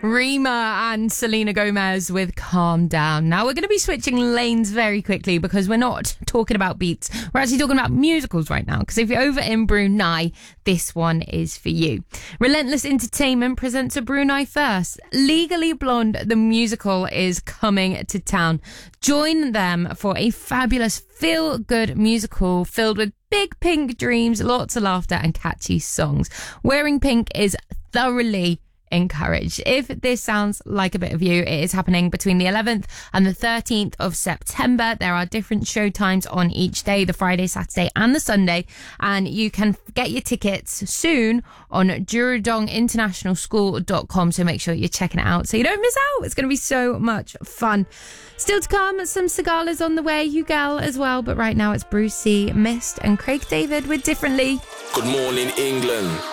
Rima and Selena Gomez with Calm Down. Now we're going to be switching lanes very quickly because we're not talking about beats. We're actually talking about musicals right now, because if you're over in Brunei, this one is for you. Relentless Entertainment presents a Brunei first. Legally Blonde, the musical, is coming to town. Join them for a fabulous feel-good musical filled with big pink dreams, lots of laughter and catchy songs. Wearing pink is thoroughly encouraged. If this sounds like a bit of you, it is happening between the 11th and the 13th of September. There are different show times on each day, the Friday, Saturday and the Sunday, and you can get your tickets soon on jurudonginternationalschool.com, so make sure you're checking it out so you don't miss out. It's going to be so much fun. Still to come, some Cigalas on the way, Hugal as well, but right now it's Bruce C, Mist and Craig David with Differently. Good morning, England.